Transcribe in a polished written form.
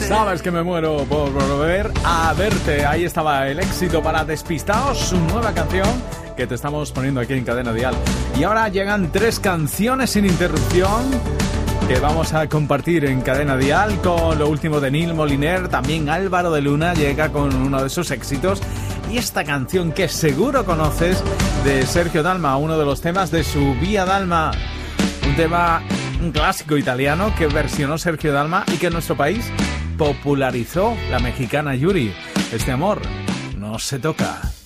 Sabes que me muero por volver a verte. Ahí estaba el éxito para Despistaos, su nueva canción que te estamos poniendo aquí en Cadena Dial. Y ahora llegan 3 canciones sin interrupción que vamos a compartir en Cadena Dial con lo último de Neil Moliner. También Álvaro de Luna llega con uno de sus éxitos. Y esta canción que seguro conoces de Sergio Dalma, uno de los temas de su Vía Dalma. Un clásico italiano que versionó Sergio Dalma y que en nuestro país popularizó la mexicana Yuri. Este amor no se toca.